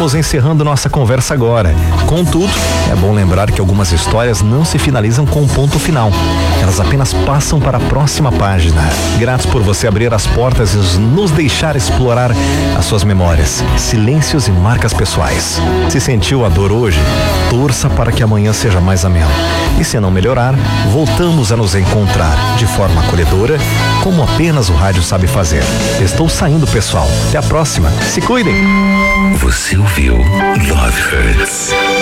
Estamos encerrando nossa conversa agora. Contudo, é bom lembrar que algumas histórias não se finalizam com um ponto final. Elas apenas passam para a próxima página. Gratos por você abrir as portas e nos deixar explorar as suas memórias, silêncios e marcas pessoais. Se sentiu a dor hoje, torça para que amanhã seja mais ameno. E se não melhorar, voltamos a nos encontrar de forma acolhedora, como apenas o rádio sabe fazer. Estou saindo, pessoal. Até a próxima. Se cuidem. Você ouviu Love Hurts.